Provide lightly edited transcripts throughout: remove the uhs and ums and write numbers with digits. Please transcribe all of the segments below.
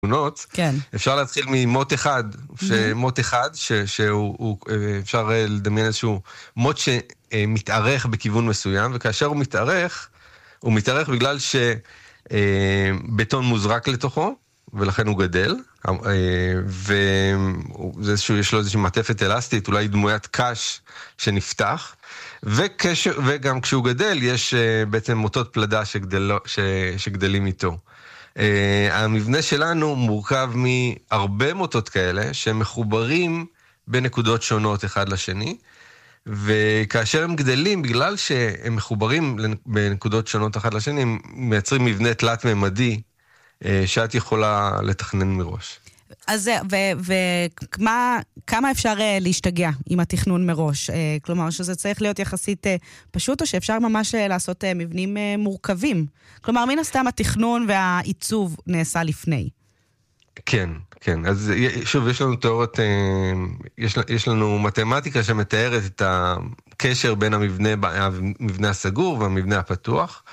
תמונות, כן. אפשר להתחיל ממוט אחד, מוט אחד, שהוא אפשר לדמיין איזשהו מוט שמתארך בכיוון מסוים, וכאשר הוא מתארך בגלל שבטון מוזרק לתוכו, ולכן הוא גדל, ויש לו איזושהי מעטפת אלסטית, אולי דמוית קש שנפתח, וגם כשהוא גדל יש בעצם מוטות פלדה שגדלים איתו. המבנה שלנו מורכב מהרבה מוטות כאלה שמחוברים בנקודות שונות אחד לשני, וכאשר הם גדלים, בגלל שהם מחוברים בנקודות שונות אחד לשני, הם מייצרים מבנה תלת-ממדי שאת יכולה לתכנן מראש. אז וכמה אפשר להשתגע עם התכנון מראש? כלומר, שזה צריך להיות יחסית פשוט, או שאפשר ממש לעשות מבנים מורכבים? כלומר, מן הסתם התכנון והעיצוב נעשה לפני. כן. כן, אז שוב, יש לנו תיאוריות, יש לנו מתמטיקה שמתארת את הקשר בין המבנה הסגור והמבנה הפתוח.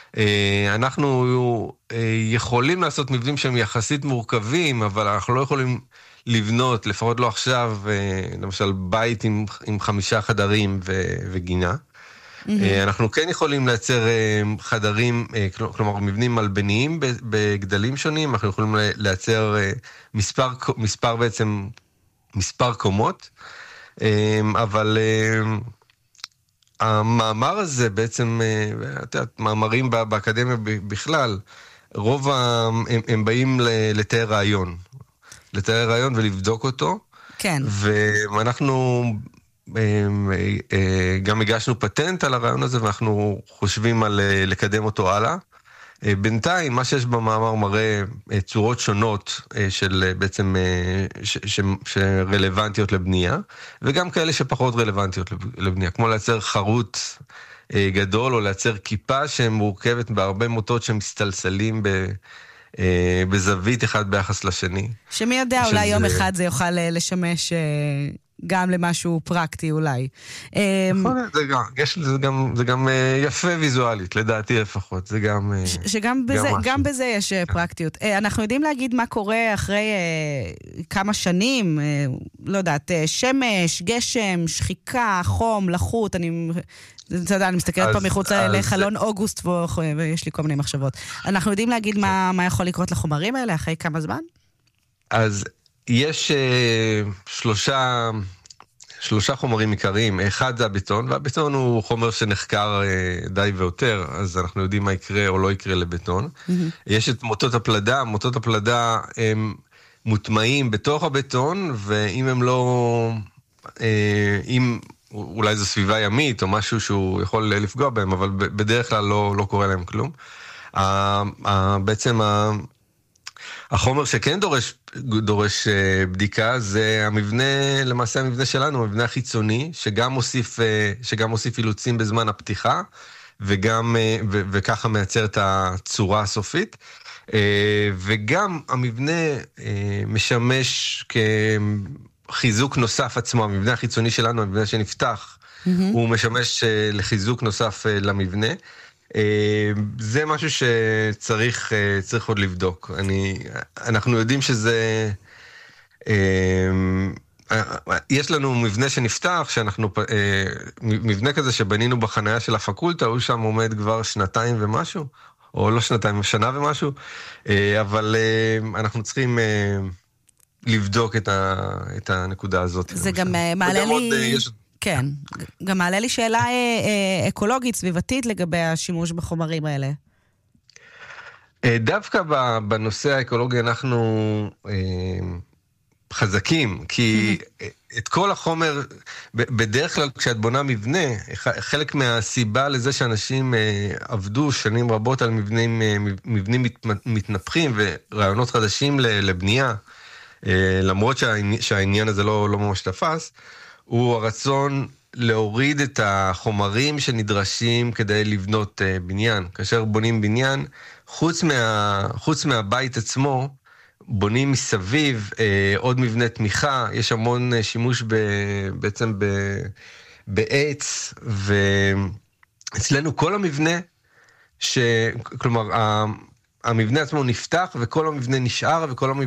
אנחנו יכולים לעשות מבנים שהם יחסית מורכבים, אבל אנחנו לא יכולים לבנות, לפחות לא עכשיו, למשל בית עם 5 חדרים וגינה. אנחנו כן יכולים לייצר חדרים, כלומר מבנים מלבניים בגדלים שונים, אנחנו יכולים לייצר מספר קומות, אבל המאמר הזה בעצם, מאמרים באקדמיה בכלל, רוב הם באים לתאר רעיון ולבדוק אותו. כן. ואנחנו גם הגשנו פטנט על הרעיון הזה, ואנחנו חושבים על לקדם אותו הלאה. בינתיים, מה שיש במאמר מראה צורות שונות של בעצם, שרלוונטיות לבנייה, וגם כאלה שפחות רלוונטיות לבנייה, כמו לייצר חרוט גדול, או לייצר כיפה שמורכבת בהרבה מוטות שמסתלסלים בזווית אחד ביחס לשני. שמי יודע, אולי יום אחד זה יוכל לשמש גם למשהו פרקטי אולי. נכון, זה גם יפה ויזואלית, לדעתי לפחות. זה גם שגם בזה יש פרקטיות. אנחנו יודעים להגיד מה קורה אחרי כמה שנים, לא יודעת, שמש, גשם, שחיקה, חום, לחות, אני מסתכלת פה מחוץ לחלון אוגוסט, ויש לי כל מיני מחשבות. אנחנו יודעים להגיד מה יכול לקרות לחומרים האלה אחרי כמה זמן? אז יש שלושה חומרים עיקריים. אחד זה הבטון, והבטון הוא חומר שנחקר די ויותר, אז אנחנו יודעים מה יקרה או לא יקרה לבטון. יש את מוטות הפלדה, מוטות הפלדה הם מוטמעים בתוך הבטון, ואם הם לא, אולי זו סביבה ימית או משהו שהוא יכול לפגוע בהם, אבל בדרך כלל לא קורה להם כלום. בעצם החומר שכן דורש בדיקה זה המבנה, למעשה המבנה שלנו, המבנה החיצוני, שגם מוסיף אילוצים בזמן הפתיחה, וככה מייצר את הצורה הסופית, וגם המבנה משמש כחיזוק נוסף עצמו, המבנה החיצוני שלנו, המבנה שנפתח, הוא משמש לחיזוק נוסף למבנה, זה משהו שצריך עוד לבדוק. אנחנו יודעים שזה, יש לנו מבנה שנפתח, מבנה כזה שבנינו בחניה של הפקולטה, הוא שם עומד כבר 2 ומשהו, או לא 2, שנה ומשהו, אבל אנחנו צריכים לבדוק את הנקודה הזאת. זה גם מעלה לי... כן, גם מעלה לי שאלה אקולוגית, סביבתית, לגבי השימוש בחומרים האלה. דווקא בנושא האקולוגי אנחנו חזקים, כי את כל החומר, בדרך כלל כשאת בונה מבנה, חלק מהסיבה לזה שאנשים עבדו שנים רבות על מבנים מתנפחים ורעיונות חדשים לבנייה, למרות שהעניין הזה לא ממש תפס, הוא הרצון להוריד את החומרים שנדרשים כדי לבנות בניין. כאשר בונים בניין, חוץ מהבית עצמו, בונים מסביב עוד מבנה תמיכה, יש המון שימוש בעצם בעץ, ואצלנו כל המבנה, כלומר, המבנה עצמו נפתח וכל המבנה נשאר וכל המבנה